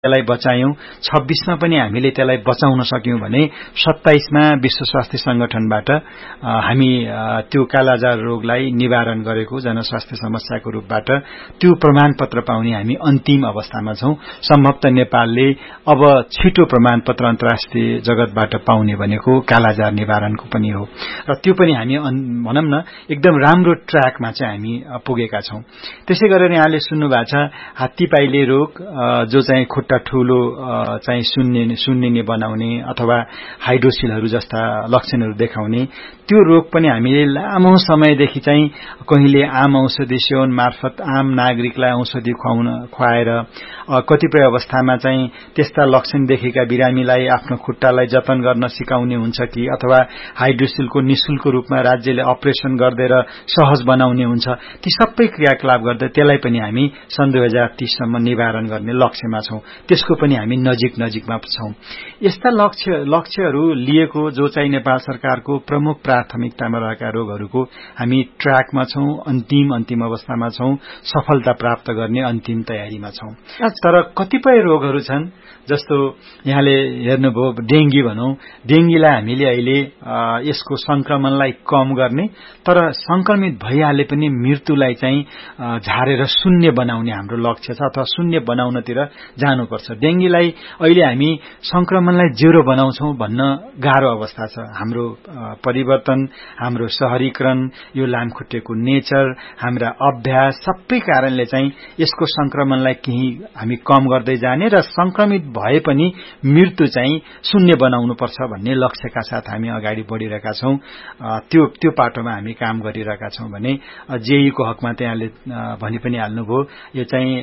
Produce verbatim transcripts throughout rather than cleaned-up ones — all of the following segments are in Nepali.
त्यसलाई बचायौं, छब्बीसमा पनि हामीले त्यसलाई बचाउन सक्यौं भने सत्ताइसमा विश्व स्वास्थ्य संगठनबाट हामी त्यो कालाजार रोगलाई निवारण गरेको जनस्वास्थ्य समस्याको रूपबाट त्यो प्रमाणपत्र पाउने हामी अन्तिम अवस्थामा छौं। सम्भवतः नेपालले अब छिटो प्रमाणपत्र अन्तर्राष्ट्रिय जगतबाट पाउने भनेको कालाजार निवारणको पनि हो र त्यो पनि हामी भनौं न एकदम राम्रो ट्र्याकमा चाहिँ हामी पुगेका छौं। त्यसै गरेर यहाँले सुन्नु भएको छ हात्तीपाइले रोग जो चाहिँ खुट्टा ठूलो चाहिँ सुन्ने सुन्निने बनाउने अथवा हाइड्रोसिलहरू जस्ता लक्षणहरू देखाउने त्यो रोग पनि हामीले लामो समयदेखि चाहिँ कहिले आम औषधि सेवन मार्फत आम नागरिकलाई औषधि खुवाउन खुवाएर कतिपय अवस्थामा चाहिँ त्यस्ता लक्षण देखेका बिरामीलाई आफ्नो खुट्टालाई जतन गर्न सिकाउने हुन्छ कि अथवा हाइड्रोसिलको निशुल्क रूपमा राज्यले अपरेसन गर्दै सहज बनाउने हुन्छ। ती सबै क्रियाकलाप गर्दै त्यसलाई पनि हामी सन् दुई हजार तीस सम्म निवारण गर्ने लक्ष्यमा छौं। त्यसको पनि हामी नजिक नजिकमा छौं। यस्ता लक्ष्य लक्ष्यहरू लिएको जो चाहिँ नेपाल सरकारको प्रमुख प्राथमिकतामा रहेका रोगहरूको हामी ट्र्याकमा छौं, अन्तिम अन्तिम अवस्थामा छौं, सफलता प्राप्त गर्ने अन्तिम तयारीमा छौं। तर कतिपय रोगहरू छन् जस्तो यहाँले हेर्नुभयो डेंगी भनौं, डेंगीलाई हामीले अहिले यसको संक्रमणलाई कम गर्ने तर संक्रमित भइहाले पनि मृत्युलाई चाहिँ झारेर शून्य बनाउने हाम्रो लक्ष्य छ अथवा शून्य बनाउनतिर जानुपर्छ। डेंगीलाई अहिले हामी संक्रमणलाई जेरो बनाउँछौं भन्न गाह्रो अवस्था छ। हाम्रो परिवर्तन, हाम्रो शहरीकरण, यो लामखुट्टेको नेचर, हाम्रा अभ्यास सबै कारणले चाहिँ यसको संक्रमणलाई केही हामी कम गर्दै जाने र संक्रमित भए पनि मृत्यु चाहिँ शून्य बनाउनु पर्छ भन्ने लक्ष्यका साथ हामी अगाडि बढ़िरहेका छौं। त्यो त्यो पाटोमा हामी काम गरिरहेका छौं भने जेईको हकमा त्यहाँले भनि पनि हाल्नुभयो यो चाहिँ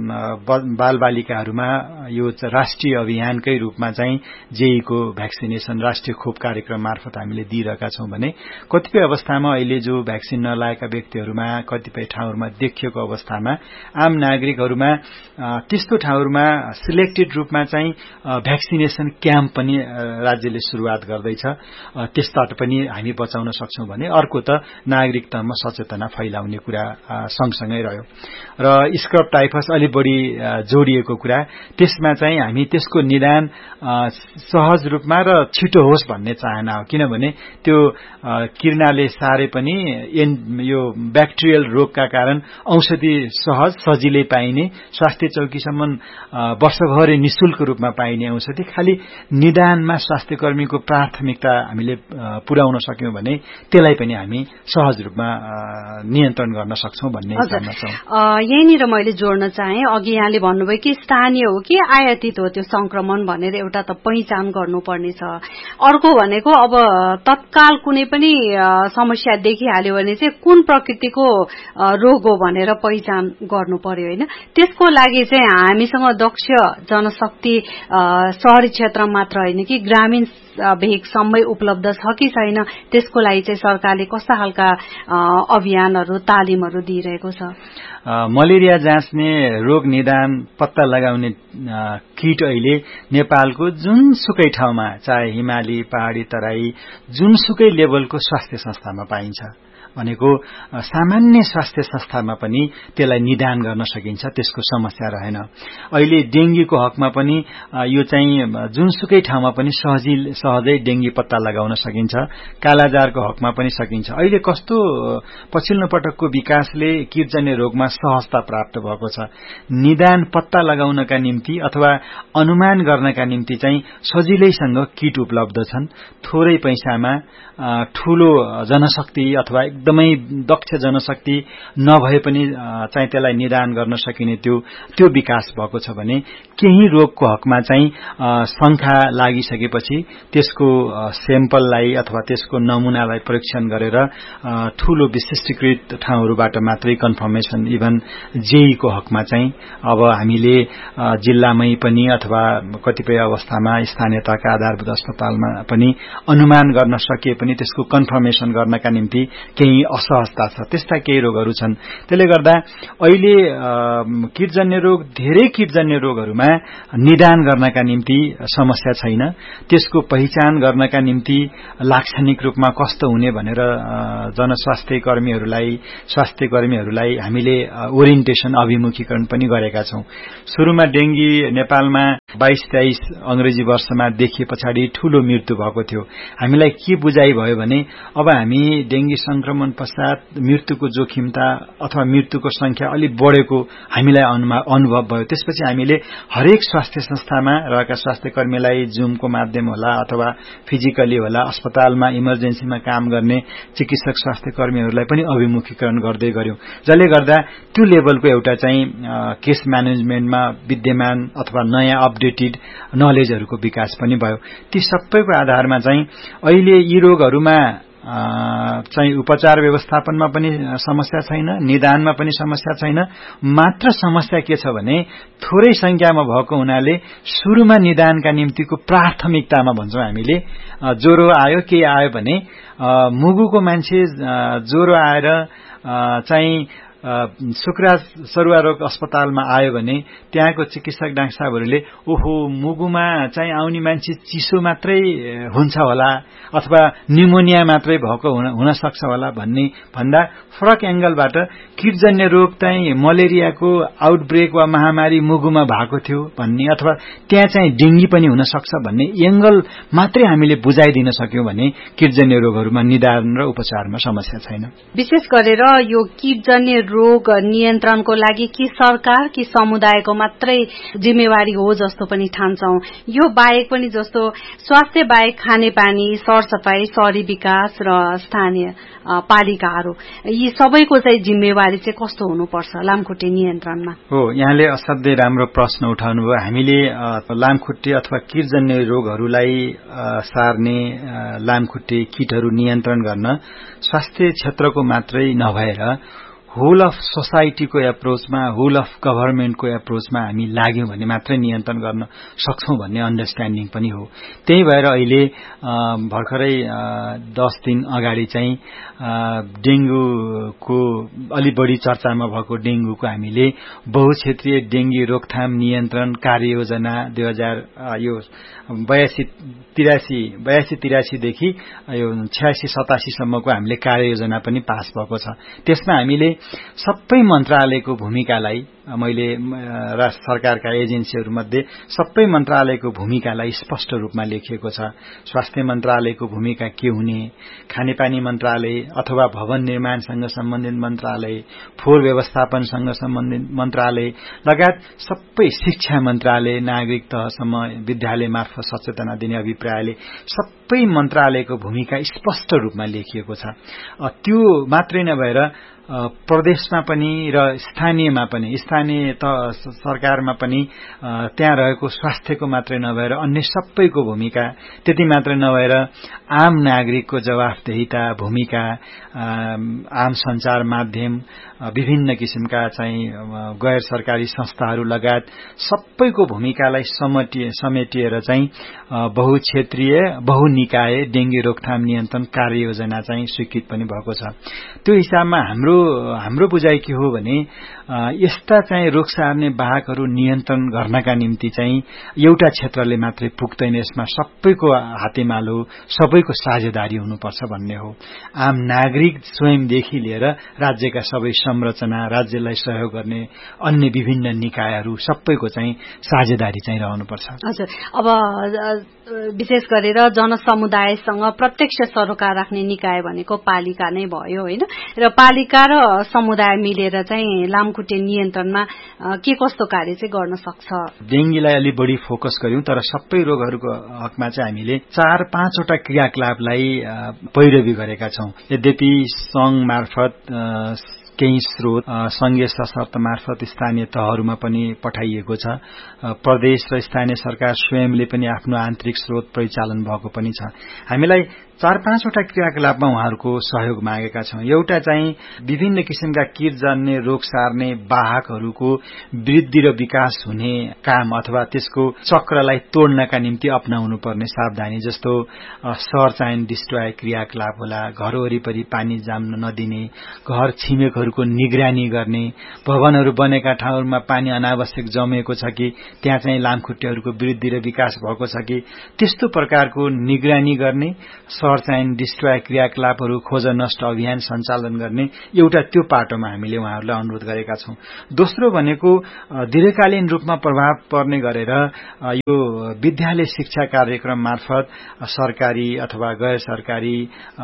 बालबालिकाहरूमा यो राष्ट्रिय अभियानकै रूपमा चाहिँ जेईको भ्याक्सिनेसन राष्ट्रिय खोप कार्यक्रम मार्फत हामीले दिइरहेका छौं भने कतिपय अवस्थामा अहिले जो भ्याक्सिन नलाएका व्यक्तिहरूमा कतिपय ठाउँहरूमा देखिएको अवस्थामा आम नागरिकहरूमा त्यस्तो ठाउँहरूमा सिलेक्टेड रूपमा चाहिँ भ्याक्सिनेसन क्याम्प पनि राज्यले शुरूआत गर्दैछ। त्यसबाट पनि हामी बचाउन सक्छौं भने अर्को त नागरिकतामा सचेतना फैलाउने कुरा सँगसँगै रह्यो र स्क्रब टाइफस अलि बढी जोडिएको कुरा त्यसमा चाहिँ हामी त्यसको निदान सहज रूपमा र छिटो होस् भन्ने चाहना हो। किनभने त्यो किर्नाले सारे पनि यो ब्याक्टेरियल रोगका कारण औषधि सहज सजिलै पाइने स्वास्थ्य चौकीसम्म वर्षभरि निशुल्क रूपमा पाइने औषधि खाली निदानमा स्वास्थ्य कर्मीको प्राथमिकता हामीले पुर्याउन सक्यौं भने त्यसलाई पनि हामी सहज रूपमा नियन्त्रण गर्न सक्छौं भन्ने हिसाबमा छौं। यहीँनिर मैले जोड्न चाहे अघि यहाँले भन्नुभयो कि स्थानीय हो कि आयातित हो त्यो संक्रमण भनेर एउटा त पहिचान गर्नुपर्ने छ। अर्को भनेको अब तत्काल कुनै पनि समस्या देखिहाल्यो भने चाहिँ कुन प्रकृतिको रोग हो भनेर पहिचान गर्नु पर्यो हैन। त्यसको लागि चाहिँ हामीसँग दक्ष जनशक्ति शहरी क्षेत्र मात्र हैन कि ग्रामीण भेगसम्मै उपलब्ध छ कि छैन त्यसको लागि चाहिँ सरकारले कस्ता खालका अभियानहरू तालिमहरू दिइरहेको छ। मलेरिया जाँच्ने रोग निदान पत्ता लगाउने किट अहिले नेपालको जुनसुकै ठाउँमा चाहे हिमाली पहाडी तराई जुनसुकै लेभलको स्वास्थ्य संस्थामा पाइन्छ भनेको सामान्य स्वास्थ्य संस्थामा पनि त्यसलाई निदान गर्न सकिन्छ। त्यसको समस्या रहेन। अहिले डेंगीको हकमा पनि यो चाहिँ जुनसुकै ठाउँमा पनि सहजी सहजै डेंगी पत्ता लगाउन सकिन्छ। कालाजारको हकमा पनि सकिन्छ। अहिले कस्तो पछिल्लो पटकको विकासले किटजन्य रोगमा सहजता प्राप्त भएको छ। निदान पत्ता लगाउनका निम्ति अथवा अनुमान गर्नका निम्ति चाहिँ सजिलैसँग किट उपलब्ध छन्। थोरै पैसामा ठूलो जनशक्ति अथवा एकदमै दक्ष जनशक्ति नभए पनि चाहिँ त्यसलाई निदान गर्न सकिने त्यो त्यो विकास भएको छ भने केही रोगको हकमा चाहिँ शंका लागिसकेपछि त्यसको स्याम्पललाई अथवा त्यसको नमूनालाई परीक्षण गरेर ठूलो विशिष्टीकृत ठाउँहरूबाट मात्रै कन्फर्मेसन इभन जेईको हकमा चाहिँ अब हामीले जिल्लामै पनि अथवा कतिपय अवस्थामा स्थानीय तहका आधारभूत अस्पतालमा पनि अनुमान गर्न सकिए पनि त्यसको कन्फर्मेसन गर्नका निम्ति केही केही असहजता छ, त्यस्ता केही रोगहरू छन्। त्यसले गर्दा अहिले कीटजन्य रोग धेरै कीटजन्य रोगहरूमा निदान गर्नका निम्ति समस्या छैन। त्यसको पहिचान गर्नका निम्ति लाक्षणिक रूपमा कस्तो हुने भनेर जनस्वास्थ्य कर्मीहरूलाई स्वास्थ्य कर्मीहरूलाई हामीले ओरिएन्टेसन अभिमुखीकरण पनि गरेका छौं। सुरुमा डेंगी नेपालमा बाइस तेइस अंग्रेजी वर्षमा देखिए पछाडि ठूलो मृत्यु भएको थियो। हामीलाई के बुझाइ भयो भने अब हामी डेंगी संक्रमण पश्चात मृत्युको जोखिमता अथवा मृत्युको संख्या अलि बढेको हामीलाई अनुभव भयो। त्यसपछि हामीले हरेक स्वास्थ्य संस्थामा रहेका स्वास्थ्य कर्मीलाई जुमको माध्यम होला अथवा फिजिकली होला अस्पतालमा इमर्जेन्सीमा काम गर्ने चिकित्सक स्वास्थ्य कर्मीहरूलाई पनि अभिमुखीकरण गर्दै गर्यौं, जसले गर्दा त्यो लेभलको एउटा चाहिँ केस म्यानेजमेन्टमा विद्यमान अथवा नयाँ अपडेटेड नलेजहरूको विकास पनि भयो। ती सबैको आधारमा चाहिँ अहिले यी रोगहरूमा चाहिँ उपचार व्यवस्थापनमा पनि समस्या छैन, निदानमा पनि समस्या छैन। मात्र समस्या के छ भने थोरै संख्यामा भएको हुनाले सुरुमा निदानका निम्तिको प्राथमिकतामा भन्छौं हामीले। ज्वरो आयो के आयो भने मुगुको मान्छे ज्वरो आएर चाहिँ सुक्रा सरुवा रोग अस्पतालमा आयो भने त्यहाँको चिकित्सक डाक्टर साहबहरूले ओहो मुगुमा चाहिँ आउने मान्छे चिसो मात्रै हुन्छ होला अथवा न्युमोनिया मात्रै भएको हुन सक्छ होला भन्ने भन्दा फरक एंगलबाट कीटजन्य रोग चाहिँ मलेरियाको आउटब्रेक वा महामारी मुगुमा भएको थियो भन्ने अथवा त्यहाँ चाहिँ डेंगी पनि हुन सक्छ भन्ने एंगल मात्रै हामीले बुझाइदिन सक्यौं भने कीटजन्य रोगहरूमा निदान र उपचारमा समस्या छैन। विशेष गरेर यो कीटजन्य रोग नियन्त्रणको लागि कि सरकार कि समुदायको मात्रै जिम्मेवारी हो जस्तो पनि ठान्छौं। यो बाहेक पनि जस्तो स्वास्थ्य बाहेक खानेपानी, सरसफाई, शहरी विकास र स्थानीय पालिकाहरू यी सबैको चाहिँ जिम्मेवारी चाहिँ कस्तो हुनुपर्छ लामखुट्टे नियन्त्रणमा? हो, यहाँले असाध्यै राम्रो प्रश्न उठाउनु भयो। हामीले लामखुट्टे अथवा कीटजन्य रोगहरूलाई सार्ने लामखुट्टे कीटहरू नियन्त्रण गर्न स्वास्थ्य क्षेत्रको मात्रै नभएर होल अफ सोसाइटीको एप्रोचमा, होल अफ गभर्नमेन्टको एप्रोचमा हामी लाग्यौं भने मात्रै नियन्त्रण गर्न सक्छौं भन्ने अन्डरस्ट्यान्डिङ पनि हो। त्यही भएर अहिले भर्खरै दस दिन अगाडि चाहिँ डेंगूको अलि बढी चर्चामा भएको डेंगूको हामीले बहुक्षेत्रीय डेंगी रोकथाम नियन्त्रण कार्ययोजना दुई हजार यो बयासी तिरासी बयासी तिरासीदेखि यो छयासी सतासी सम्मको हामीले कार्ययोजना पनि पास भएको छ। त्यसमा हामीले सबै मन्त्रालयको भूमिकालाई मैले राष्ट्र सरकारका एजेन्सीहरूमध्ये सबै मन्त्रालयको भूमिकालाई स्पष्ट रूपमा लेखिएको छ। स्वास्थ्य मन्त्रालयको भूमिका के हुने, खानेपानी मन्त्रालय अथवा भवन निर्माणसँग सम्बन्धित मन्त्रालय, फोहोर व्यवस्थापनसँग सम्बन्धित मन्त्रालय लगायत सबै, शिक्षा मन्त्रालय, नागरिक तहसम्म विद्यालय मार्फत सचेतना दिने अभिप्रायले सबै मन्त्रालयको भूमिका स्पष्ट रूपमा लेखिएको छ। त्यो मात्रै नभएर प्रदेशमा पनि र स्थानीयमा पनि, स्थानीय त सरकारमा पनि त्यहाँ रहेको स्वास्थ्यको मात्रै नभएर अन्य सबैको भूमिका, त्यति मात्रै नभएर आम नागरिकको जवाफदेहिता भूमिका, आम संचार माध्यम, विभिन्न किसिमका चाहिँ गैर सरकारी संस्थाहरू लगायत सबैको भूमिकालाई समेटिएर चाहिँ बहुक्षेत्रीय बहुनिकाय डेंगी रोकथाम नियन्त्रण कार्ययोजना चाहिँ स्वीकृत पनि भएको छ। त्यो हिसाबमा हाम्रो हाम्रो बुझाइ के हो भने यस्ता चाहिँ रोग सार्ने वाहकहरू नियन्त्रण गर्नका निम्ति चाहिँ एउटा क्षेत्रले मात्रै पुग्दैन, यसमा सबैको हातेमालो, सबैको साझेदारी हुनुपर्छ भन्ने हो। आम नागरिक स्वयंदेखि लिएर राज्यका सबै संरचना, राज्यलाई सहयोग गर्ने अन्य विभिन्न निकायहरू सबैको चाहिँ साझेदारी चाहिँ रहनुपर्छ। हजुर, अब विशेष गरेर जनसमुदायसँग प्रत्यक्ष सरोकार राख्ने निकाय भनेको पालिका नै भयो होइन, र पालिका र समुदाय मिलेर चाहिँ लामखुट्टे नियन्त्रणमा के कस्तो कार्य चाहिँ गर्न सक्छ? डेंगीलाई अलि बढी फोकस गर्यौं, तर सबै रोगहरूको हकमा चाहिँ हामीले चार पाँचवटा क्रियाकलापलाई पैरवी गरेका छौं। यद्यपि संघ मार्फत केही स्रोत संघीय सशर्त मार्फत स्थानीय तहहरूमा पनि पठाइएको छ। प्रदेश र स्थानीय सरकार स्वयंले पनि आफ्नो आन्तरिक स्रोत परिचालन भएको पनि छ। हामीलाई चार पाँचवटा क्रियाकलापमा उहाँहरूको सहयोग मागेका छौं। एउटा चाहिँ विभिन्न किसिमका कीटजन्य रोग सार्ने वाहकहरूको वृद्धि र विकास हुने काम अथवा त्यसको चक्रलाई तोड्नका निम्ति अपनाउनु पर्ने सावधानी, जस्तो सर्च एन्ड डिस्ट्रोय क्रियाकलाप होला, घर वरिपरि पानी जाम्न नदिने, घर छिमेकहरूको निगरानी गर्ने, भवनहरू बनेका ठाउँमा पानी अनावश्यक जमेको छ कि त्यहाँ चाहिँ लामखुट्टेहरूको वृद्धि र विकास भएको छ कि त्यस्तो प्रकारको निगरानी गर्ने, सर्च एन्ड डिस्ट्रोय क्रियाकलापहरू खोज नष्ट अभियान सञ्चालन गर्ने एउटा त्यो पाटोमा हामीले उहाँहरूलाई अनुरोध गरेका छौं। दोस्रो भनेको दीर्घकालीन रूपमा प्रभाव पर्ने गरेर यो विद्यालय शिक्षा कार्यक्रम मार्फत सरकारी अथवा गैर सरकारी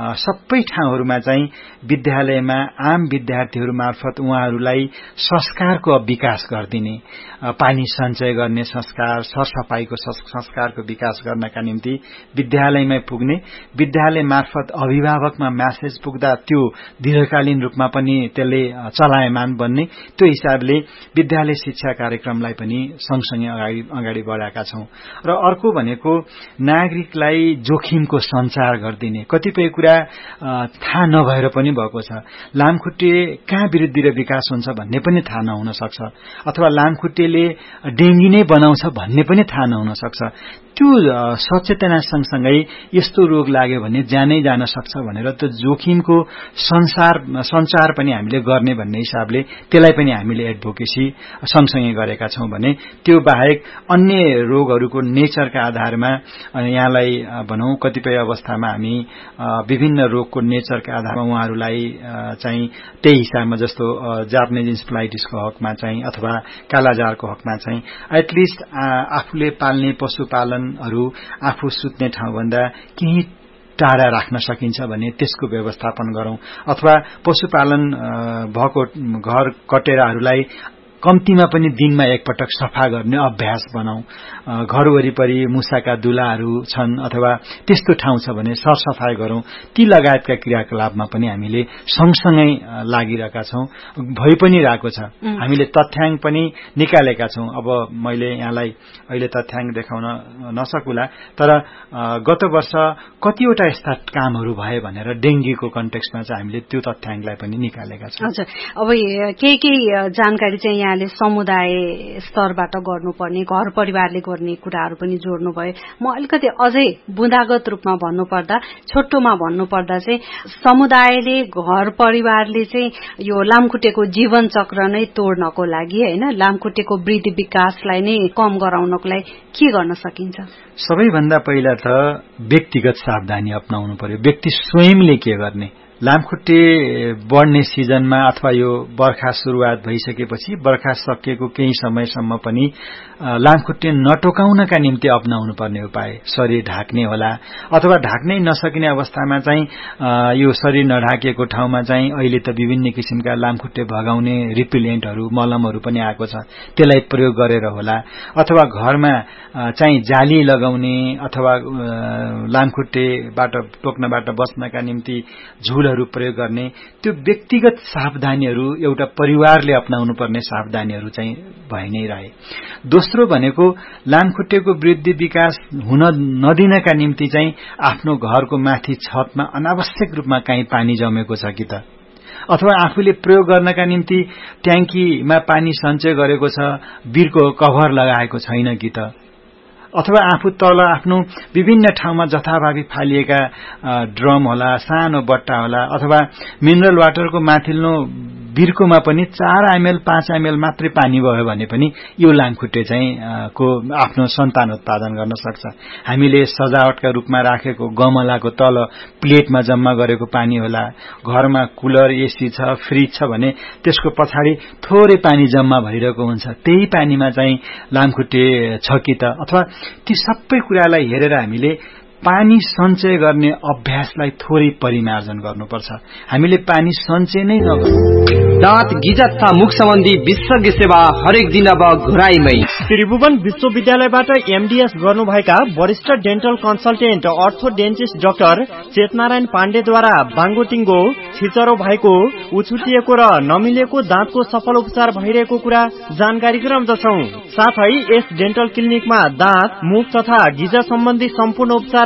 सबै ठाउँहरूमा चाहिँ विद्यालयमा आम विद्यार्थीहरू मार्फत उहाँहरूलाई संस्कारको विकास गरिदिने, पानी सञ्चय गर्ने संस्कार, सरसफाईको संस्कारको विकास गर्नका निम्ति विद्यालयमै पुग्ने, विद्यालय मार्फत अभिभावकमा म्यासेज पुग्दा त्यो दीर्घकालीन रूपमा पनि त्यसले चलायमान बन्ने, त्यो हिसाबले विद्यालय शिक्षा कार्यक्रमलाई पनि सँगसँगै अगाडि अगाडि बढाएका छौं। र अर्को भनेको नागरिकलाई जोखिमको सञ्चार गरिदिने, कतिपय कुरा थाहा नभएर पनि भएको छ, लामखुट्टे कहाँ वृद्धि र विकास हुन्छ भन्ने पनि थाहा नहुन सक्छ, अथवा लामखुट्टेले डेङ्गी नै बनाउँछ भन्ने पनि थाहा नहुन सक्छ। त्यो सचेतना सँगसँगै यस्तो रोग लाग्यो भने ज्यानै जान सक्छ भनेर त्यो जोखिमको संसार सञ्चार पनि हामीले गर्ने भन्ने हिसाबले त्यसलाई पनि हामीले एडभोकेसी सँगसँगै गरेका छौं भने त्यो बाहेक अन्य रोगहरूको नेचरका आधारमा यहाँलाई भनौं कतिपय अवस्थामा हामी विभिन्न रोगको नेचरका आधारमा उहाँहरूलाई चाहिँ त्यही हिसाबमा जस्तो जापानिज इन्सेफ्लाइटिसको हकमा चाहिँ अथवा कालाजारको हकमा चाहिँ एटलिस्ट आफूले पाल्ने पशुपालन आफू सुत्ने ठाउँभन्दा केही टाढा राख्न सकिन्छ भने त्यसको व्यवस्थापन गरौं, अथवा पशुपालन भएको घर कटेराहरूलाई कम्तीमा पनि दिनमा एकपटक सफा गर्ने अभ्यास बनाऊ। घर वरिपरि मुसाका दुलाहरू छन् अथवा त्यस्तो ठाउँ छ भने सरसफाई गरौं। ती लगायतका क्रियाकलापमा पनि हामीले सँगसँगै लागिरहेका छौं, भइ पनि रहेको छ। हामीले तथ्याङ्क पनि निकालेका छौं। अब मैले यहाँलाई अहिले तथ्याङ्क देखाउन नसकुला, तर गत वर्ष कतिवटा यस्ता कामहरू भए भनेर डेंगीको कन्टेक्स्टमा चाहिँ हामीले त्यो तथ्याङ्कलाई पनि निकालेका छौं। हजुर, अब केही केही जानकारी चाहिँ यहाँले समुदाय स्तरबाट गर्नुपर्ने, घर परिवारले गर्ने कुराहरू पनि जोड्नु भयो। म अलिकति अझै बुँदागत रूपमा भन्नुपर्दा, छोटोमा भन्नुपर्दा चाहिँ समुदायले घर परिवारले चाहिँ यो लामखुट्टेको जीवन चक्र नै तोड्नको लागि हैन, लामखुट्टेको वृद्धि विकासलाई नै कम गराउनको लागि के गर्न सकिन्छ? सबैभन्दा पहिला त व्यक्तिगत सावधानी अपनाउनु पर्यो। व्यक्ति स्वयंले के गर्ने? लामखुट्टे बढ्ने सिजनमा अथवा यो बर्खा सुरुवात भइसकेपछि बर्खा सकिएको केही समयसम्म पनि लामखुट्टे नटोकाउनका निम्ति अपनाउनु पर्ने उपाय शरीर ढाक्ने होला, अथवा ढाक्नै नसकिने अवस्थामा चाहिँ यो शरीर नढाकिएको ठाउँमा चाहिँ अहिले त विभिन्न किसिमका लामखुट्टे भगाउने रिपिलेन्टहरू मलमहरू पनि आएको छ, त्यसलाई प्रयोग गरेर होला, अथवा घरमा चाहिँ जाली लगाउने अथवा लामखुट्टेबाट टोक्नबाट बच्नका निम्ति झुल प्रयोग गर्ने। त्यो व्यक्तिगत सावधानीहरू एउटा परिवारले अपनाउनु पर्ने सावधानीहरू चाहिँ भइ नै रहे। दोस्रो भनेको लामखुट्टेको वृद्धि विकास हुन नदिनका निम्ति चाहिँ आफ्नो घरको माथि छतमा अनावश्यक रूपमा कहीँ पानी जमेको छ कि त, अथवा आफूले प्रयोग गर्नका निम्ति ट्याङ्कीमा पानी सञ्चय गरेको छ, बिर्को कभर लगाएको छैन कि त, अथवा आफू तल आफ्नो विभिन्न ठाउँमा जथाभावी फालिएका ड्रम होला, सानो बट्टा होला, अथवा मिनरल वाटरको माथिल्लो बिर्कोमा पनि चार एमएल पाँच एमएल मात्रै पानी भयो भने पनि यो लामखुट्टे चाहिँ को आफ्नो सन्तान उत्पादन गर्न सक्छ। हामीले सजावटका रूपमा राखेको गमलाको तल प्लेटमा जम्मा गरेको पानी होला, घरमा कुलर एसी छ, फ्रिज छ भने त्यसको पछाडि थोरै पानी जम्मा भइरहेको हुन्छ, त्यही पानीमा चाहिँ लामखुट्टे छ कि त, अथवा ती सबै कुरालाई हेरेर हामीले पानी सञ्चय गर्ने अभ्यासलाई थोरै परिमार्जन गर्नुपर्छ। हामीले पानी सञ्चय नै नगर्नु। दाँत गिजा तथा मुख सम्बन्धी विशेषज्ञ सेवा हरेक दिन अब घुराईमै। त्रिभुवन विश्वविद्यालयबाट एमडीएस गर्नुभएका वरिष्ठ डेन्टल कन्सल्टेन्ट अर्थोडेन्टिस्ट डाक्टर चेतनारायण पाण्डेद्वारा बाङ्गोटिङ्गो छिचरो भएको, उछुटिएको र नमिलेको दाँतको सफल उपचार भइरहेको कुरा जानकारी गराउँदछौं। साथै यस डेन्टल क्लिनिकमा दाँत, मुख तथा गिजा सम्बन्धी सम्पूर्ण उपचार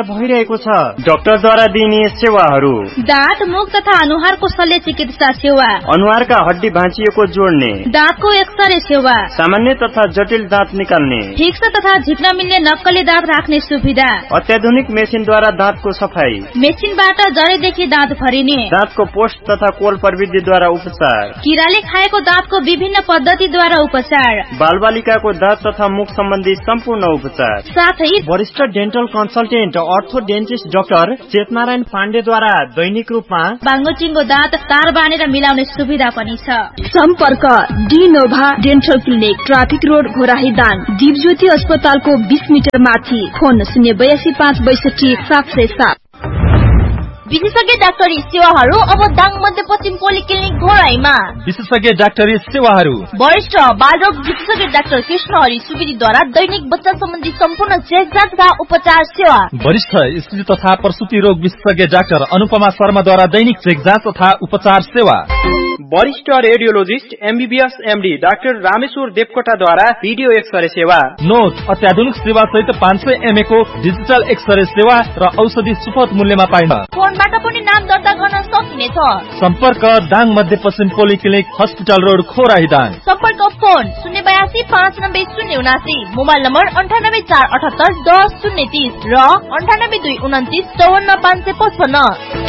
विस्तार भइरहेको छ। डाक्टरद्वारा दिइने सेवाहरू: दाँत, मुख तथा अनुहारको शल्य चिकित्सा सेवा, अनुहारका हड्डी भाँचिएको जोड्ने, दाँतको एक्सरे सेवा, सामान्य तथा जटिल दाँत निकाल्ने, फिक्स तथा झिक्न मिल्ने नक्कली दाँत राख्ने सुविधा, अत्याधुनिक मेसिनद्वारा दाँतको सफाई, मेसिनबाट जडेदेखि दाँत भरिने, दाँतको पोस्ट तथा कोल प्रविधिद्वारा उपचार, किराले खाएको दाँतको विभिन्न पद्धतिद्वारा उपचार, बालबालिकाको दाँत तथा मुख सम्बन्धी सम्पूर्ण उपचार, साथै वरिष्ठ डेन्टल कन्सल्टेन्ट अर्थो डेन्टिस्ट डाक्टर चेतनारायण पाण्डेद्वारा दैनिक रूपमा बाङ्गोटिङ्गो दाँत तार बानेर मिलाउने सुविधा पनि छ। सम्पर्क डिनोभा dental clinic, traffic road, Ghorahi Dang, Dipjyoti अस्पतालको बीस मिटर माथि। फोन शून्य बयासी पाँच बैसठी सात सय सात। विशेषज्ञ डाक्टरी सेवाहरू अब दाङ मध्यपश्चिम पोलिक्लिनिक घोराईमा। विशेषज्ञ डाक्टरी सेवाहरू: वरिष्ठ बालरोग विशेषज्ञ डाक्टर कृष्ण हरि सुवेदीद्वारा दैनिक बच्चा सम्बन्धी सम्पूर्ण चेकजाँच तथा उपचार सेवा। वरिष्ठ स्त्री तथा प्रसुति रोग विशेषज्ञ डाक्टर अनुपमा शर्माद्वारा दैनिक चेकजाँच तथा उपचार सेवा। वरिष्ठ radiologist MBBS MD doctor Rameshwar देवकोटाद्वारा video x-ray सेवा। नोट: अत्याधुनिक सेवा सहित पाँच सय एमए को डिजिटल एक्सरे सेवा र औषधि सुपथ मूल्यमा पाइन्छ। फोनबाट पनि नाम दर्ता गर्न सकिनेछ। सम्पर्क दाङ मध्यपश्चिम पोलिक्लिनिक हस्पिटल रोड, खोराही दाङ। सम्पर्क फोन शून्य बयासी पाँच नब्बे शून्य उनासी, मोबाइल नम्बर अन्ठानब्बे चार अठहत्तर दस शून्य तीस र अन्ठानब्बे दुई उन्तिस चौवन्न पाँच सय पचपन्न।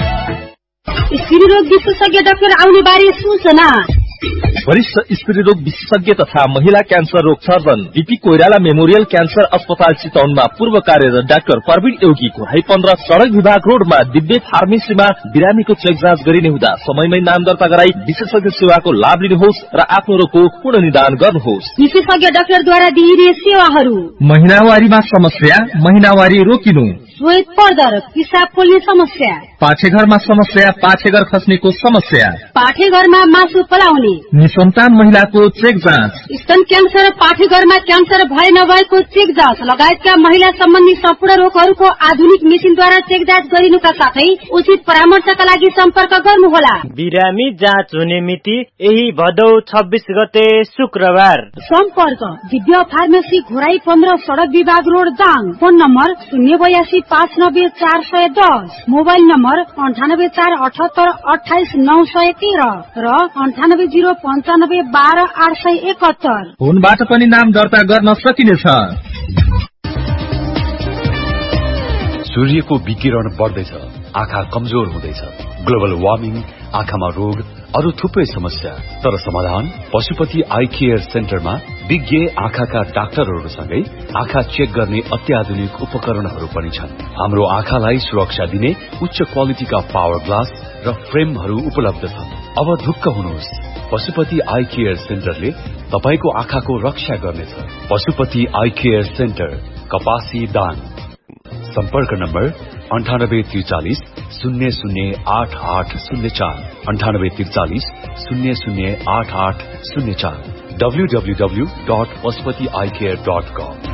स्त्रीरोग विशेषज्ञ डाक्टर आउने बारे सूचना: वरिष्ठ स्त्री रोग विशेषज्ञ तथा महिला क्यान्सर रोग surgeon BP Koirala memorial cancer अस्पताल चितवनमा पूर्व कार्यरत डाक्टर प्रवीण योगी घोराई पन्ध्र सड़क विभाग रोडमा दिव्य फार्मेसीमा बिरामीको चेक जाँच गरिने हुँदा समयमै नाम दर्ता गराई विशेषज्ञ सेवाको लाभ लिनुहोस् र आफ्नो रोगको पूर्ण निदान गर्नुहोस्। विशेषज्ञ डाक्टरद्वारा दिइने सेवाहरू: महिनावारीमा समस्या, महिनावारी रोकिनु, श्वेत पर्दर, पिसाब पोल्ने समस्या, पाठेघरमा समस्या, पाठेघर खस्नेको समस्या, पाठेघरमा मासु पलाउने, निसन्तान महिलाको चेक जाँच, स्तन क्यान्सर, पाठेघरमा क्यान्सर भए नभएको चेक जाँच लगायतका महिला सम्बन्धी सम्पूर्ण रोगहरूको आधुनिक मेसिनद्वारा चेक जाँच गरिनुका साथै उचित परामर्शका लागि सम्पर्क गर्नुहोला। बिरामी जाँच हुने मिति यही भदौ छब्बीस गते शुक्रबार। सम्पर्क दिव्य फार्मेसी घोराई पन्ध्र सड़क विभाग रोड दाङ। फोन नम्बर शून्य बयासी पाँच नब्बे चार सय दस, मोबाइल नम्बर अन्ठानब्बे चार अठहत्तर अठाइस नौ सय तेह्र र अन्ठानब्बे जिरो पन्चानब्बे बाह्र आठ सय एकहत्तर। फोनबाट पनि नाम दर्ता गर्न सकिनेछ। सूर्यको विकिरण बढ्दैछ, आँखा कमजोर हुँदैछ, ग्लोबल वार्मिङ, आँखामा रोग, अरू थुप्रै समस्या। तर समाधान पशुपति आई केयर सेन्टरमा विज्ञ आँखाका डाक्टरहरूसँगै आँखा चेक गर्ने अत्याधुनिक उपकरणहरू पनि छन्। हाम्रो आँखालाई सुरक्षा दिने उच्च क्वालिटीका पावर ग्लास र फ्रेमहरू उपलब्ध छन्। अब ढुक्क हुनुहोस्, पशुपति आई केयर सेन्टरले तपाईको आँखाको रक्षा गर्नेछ। पशुपति आई केयर सेन्टर, कपासी दाङ। सम्पर्क नम्बर अन्ठानब्बे त्रिचालिस शून्य शून्य आठ आठ शून्य चार, अन्ठानब्बे त्रिचालिस शून्य शून्य आठ आठ शून्य चार, W W W dot Pashupati I care dot कम।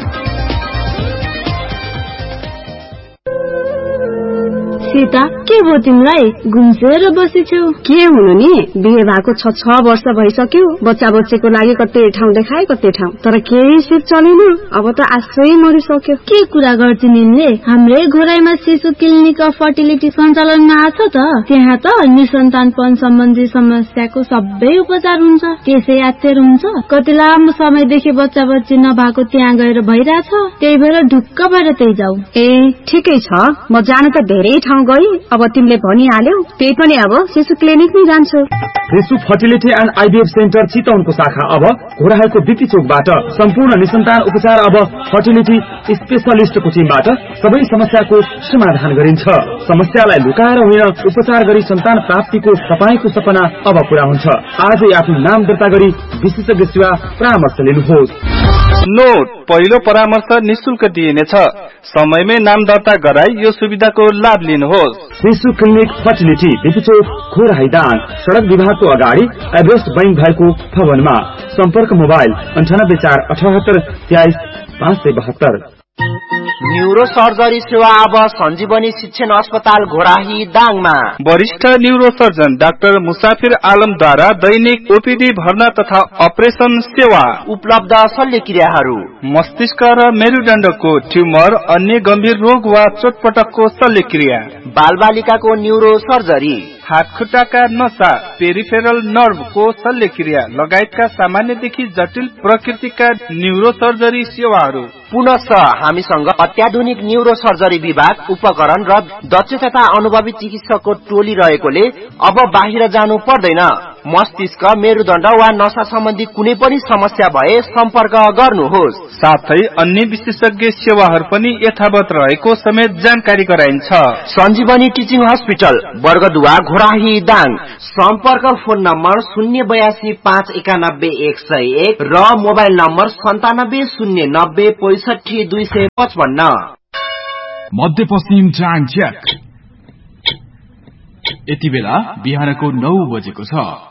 सीता, के भयो तिमीलाई? गुम्सेर बसेछौ? के हुनु नि, बिहे भएको छ छ वर्ष भइसक्यो। बच्चा बच्चीको लागि कतै ठाउँ देखाए कतै ठाउँ, तर केही सिप चलेन। अब त आशै मरिसक्यो। के कुरा गर्छ निले? हाम्रै घोराईमा शिशु क्लिनिक अफ फर्टिलिटी सञ्चालनमा आछ त। त्यहाँ त निसन्तानपन सम्बन्धी समस्याको सबै उपचार हुन्छ। त्यसै यात्तर हुन्छ। कति लामो समयदेखि बच्चा बच्ची नभएको त्यहाँ गएर भइरहेछ। त्यही भएर ढुक्क भएर त्यही जाऊ। ए ठिकै छ, म जान त धेरै ठाउँ गई। अब तिमीले भनिहाल्यौ, त्यही पनि अब शिशु क्लिनिक नै जान्छु। शिशु फर्टिलिटी एन्ड आइभीएफ सेन्टर चितवनको शाखा अब घोराईको बीपी चोकबाट सम्पूर्ण निसन्तान उपचार अब फर्टिलिटी स्पेशलिस्टको टिमबाट सबै समस्याको समाधान गरिन्छ। समस्यालाई लुकाएर होइन, उपचार गरी सन्तान प्राप्तिको तपाईको सपना अब पूरा हुन्छ। आजै आफ्नो नाम दर्ता गरी विशेषज्ञ सेवा परामर्श लिनुहोस्। नोट: पहिलो परामर्श निशुल्क दिइनेछ। समयमै नाम दर्ता गराई यो सुविधाको लाभ लिनुहोस्। शिशु क्लिनिक फर्टिलिटी बीपी चोक घोराई दाङ, सड़क विभागको अगाडि एभरेस्ट बैंक भएको भवनमा। सम्पर्क मोबाइल अन्ठानब्बे चार अठहत्तर तेइस पाँच सय बहत्तर। न्यूरो सर्जरी सेवा अब सञ्जीवनी शिक्षण अस्पताल घोराही दाङमा। वरिष्ठ न्यूरो सर्जन डाक्टर मुसाफिर आलमद्वारा दैनिक ओपीडी भर्ना तथा अपरेसन सेवा उपलब्ध। शल्यक्रियाहरू मस्तिष्क र मेरुदण्डको ट्युमर, अन्य गम्भीर रोग वा चोटपटकको शल्यक्रिया, बालबालिकाको न्यूरो सर्जरी, हात खुट्टाका नसा, पेरिफेरल नर्भको शल्यक्रिया लगायतका सामान्यदेखि जटिल प्रकृतिका न्यूरो सर्जरी सेवाहरू। पुनः हामीसँग अत्याधुनिक न्यूरो सर्जरी विभाग, उपकरण र दक्ष तथा अनुभवी चिकित्सकको टोली रहेकोले अब बाहिर जानु पर्दैन। मस्तिष्क, मेरुदण्ड वा नसा सम्बन्धी कुनै पनि समस्या भए सम्पर्क गर्नुहोस्। साथै अन्य विशेषज्ञ सेवाहरू पनि यथावत रहेको समेत जानकारी गराइन्छ। सञ्जीवनी टिचिङ हस्पिटल, बर्गदुवा, घोराही दाङ। सम्पर्क फोन नम्बर शून्य बयासी पाँच एकानब्बे एक सय एक र मोबाइल नम्बर सन्तानब्बे शून्य नब्बे पैसठी दुई सय पचपन्न। मध्यपश्चिम टाइम चेक। यति बेला बिहानको नौ बजेको छ।